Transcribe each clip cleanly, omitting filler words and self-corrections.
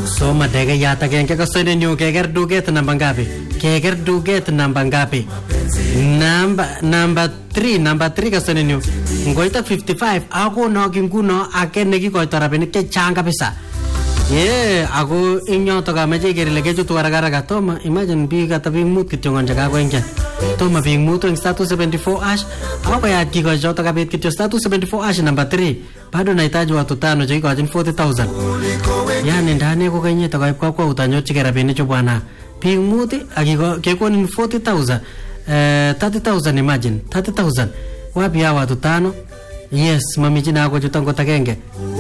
Soma dege yata genge kasone nyu keger duget namba ngapi? Keger duget namba ngapi? Number 3 kasone nyu. Ngoita 55 ako no kinguno ake nekikoito rabinik chechang kabisa. Ako inyoto kameche kerile kechu tuaragaraga toma imagine biik ata biik mut kityo ngonja kakwengen. Toma biik mut eng status 74 ash ako ya kiko joto kabit kityo status 74 ash number 3 bado nahitaji watu 5 je ikojin 40,000. Yani ndani ko kenye to kaip kwa utanyorchike rabinik chu bwana. Biik mut akiko kekonin 40,000 30,000 imagine 30,000 wapi ya watu 5. Yes mami jina ako juto ngotakenge.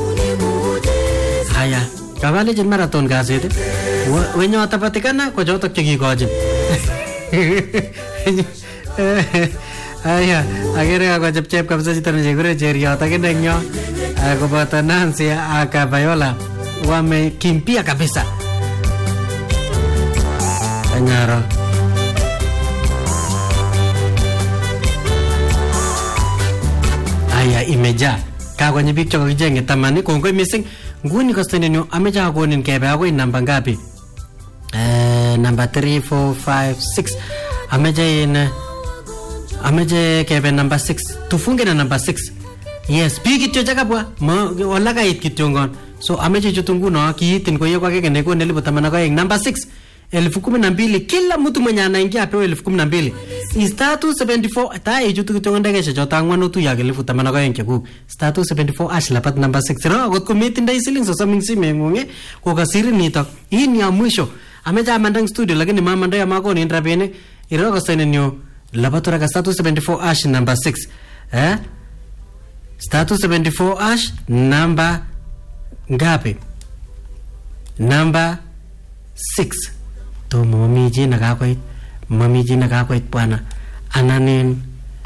Haya kabali jin marathon gazete wenye watapatikana kwa joto chikikojin. Aya agere ako chep kabisa chito nejegure jeria takende nyo akopata Nancy akabayola wamekimbia kabisa. Anyaro aya imeja kakwenye biik choko kijenge tamani kongoi missing nguni kostenenyo ameja akonin kebe akoi namba ngapi? Number 3 4 5 6 ameje kebe number 6 tufunge na number 6. Yes biik kityo chakabwa wala kait kityo ngon so ameje chutunguno kiitin koye kwa keke neko nelipo tamana kwa number 6 12,000 kila mtu mwenye anaingia apewe 12,000. Status 74 tai chutu kityo ndege chota angwano tu ya 10,000 kwa yengu. Status 74 ash lapat number 6 ro got commit ndai siling so soming simengunge ko kasiri nito. Hii ni ya mwisho. Ameja mandang studio lakini mama ndo ya mako ni ndrabene iroko senenyo lapatura ka status 74 ash number 6 status 74 ash number ngapi? Number 6 to mamiji nakakoit bwana ananin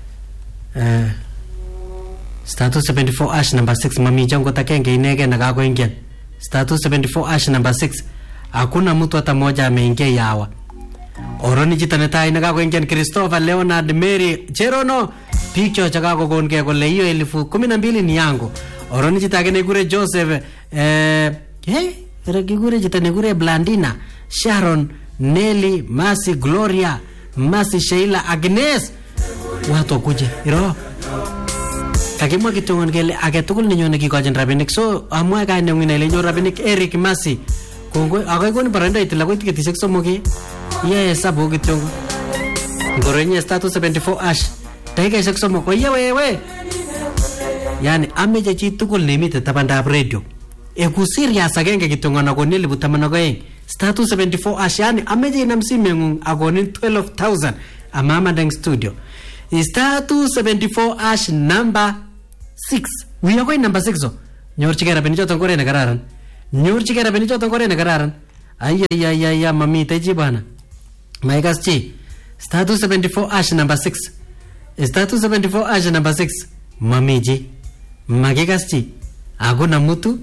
status 74 ash number 6 mamiji ngo takenge inege nakakoingen status 74 ash number 6 hakuna mtu hata mmoja ameingia yawa. Oroni jitanetai nakakoingen Christopher Leonard Mary Cherono picho chakako konge kole hiyo 12,000 ni yangu. Oroni jitagene gure Joseph regigure jitane gure Blandina Sharon Nelly Masi Gloria Masi Sheila Agnes watu kuje iro kakimwa kitongon kele agetugul ninyone kikojin rabinik so amwa kaine ngine ile nyo rabinik Eric Masi kongo akakoni baranda itila ko tiketi somoki yes sabu kitongo ngorenye status 74 ash taika somo ko yewe yani ameje chi tugul nemite tabandab radio eku serious agenge kitongona ko nili butamana ko status 74 ash yani ameje namsimengung agonin 12,000 amama deng studio status 74 ash number 6 we are going number 6 so nyorchike rabini choton kore na kararan ayya mami teji bana maigas chi status 74 ash number 6 status 74 ash number 6 mami ji magigas chi aguna mutu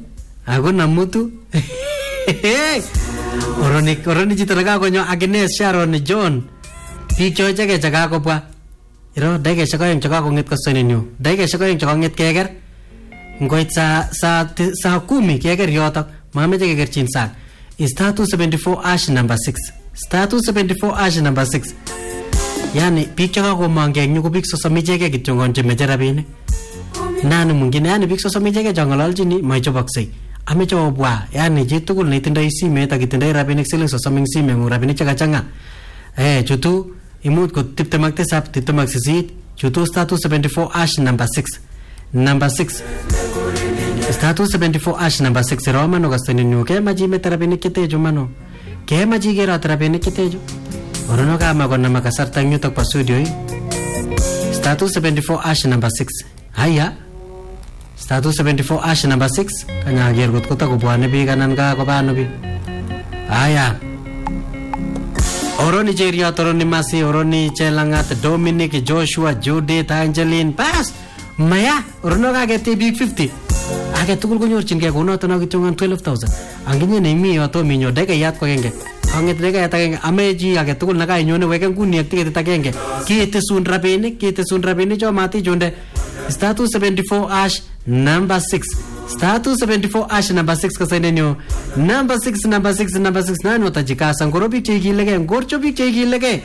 oroni jitaraga konyo Agnes Sharon John picho chake chaka bwa iro daige shaka chaka nget ko senenyo daige shaka chaka nget keger ngoit sa 10 keger yoto mameje keger chin sa status 74 ash number 6 status 74 ash number 6 yani picho ko mange nyuko big so samijege kitongon jemeje rabine nani mwingine yani big so samijege jangalaljini maichobaksei amecho bwa yani jitugul nitindai simet akitindai rabinik siling so saming simengu rabinik chakachanga chutu imut ko tiptemak tesap tiptemak sisit chutu status 74 ash number 6 status 74 ash number 6 romano gasteninu ke maji metarabinik kitejo mano ke maji gera tarabinik kitejo orono kama konna makasarta nyutok pa studio status 74 ash number 6 haya status 74 ash number 6 kanya gergot ko tako buane bi kanan ka ko paano bi haya oroni jeria toroni Masi oroni Chelangat Dominic Joshua Judith Angeline pas maya orono ka gete big 50 age tugul ko nyorchin ke kono to na kitongan 12,000 anginye ne mi yoto minyo dege yat ko genge anget dege yat genge ameji age tugul na ka nyone weke nguni akti ta genge kite sun rabene cho mati jonde status 74 ash number 6 star 274 ash number 6 kasainenyo number 6 nani watajikasa ngorobi chekilege ngorcho bik chekilege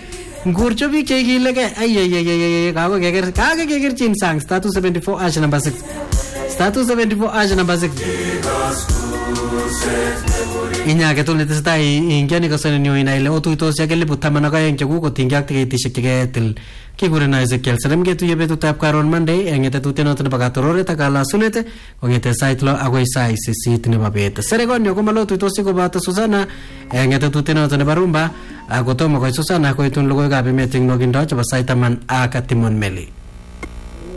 ay kage keger chin sang star 274 ash number 6 star 274 ash number 6 inya ke tole testai ingiani kasainenyo ina ile otuitos yakele butamana ka yang chagu ko tingyak tikitishek ketil kigurena Ezekiel Serem getu yebetu tap karon Monday engete tuteno tene bagatorore takala sulete ongete saitlo agoi sai sisit ne babet seregonyo komalo tuitosi ko bata Susana engete tuteno tene barumba agotomo ko Susana ko itun logo gabe meeting no gindo chaba saitaman akatimon meli